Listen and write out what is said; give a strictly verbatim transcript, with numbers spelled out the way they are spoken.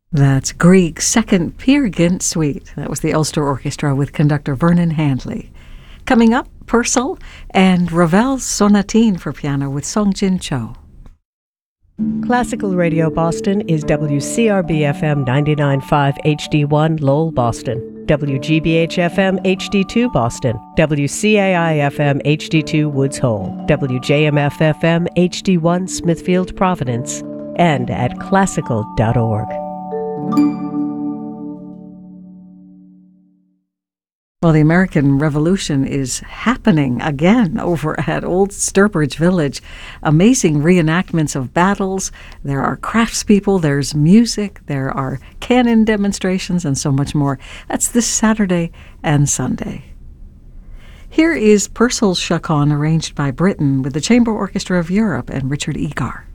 That's Grieg's Second Peer Gynt Suite. That was the Ulster Orchestra with conductor Vernon Handley. Coming up, Purcell and Ravel's Sonatine for piano with Song Jin Cho. Classical Radio Boston is W C R B F M ninety-nine point five H D one Lowell, Boston, W G B H F M H D two Boston, W C A I F M H D two Woods Hole, W J M F F M H D one Smithfield, Providence, and at classical dot org. Well, the American Revolution is happening again over at Old Sturbridge Village. Amazing reenactments of battles. There are craftspeople, there's music, there are cannon demonstrations, and so much more. That's this Saturday and Sunday. Here is Purcell's Chaconne, arranged by Britten with the Chamber Orchestra of Europe and Richard Egar.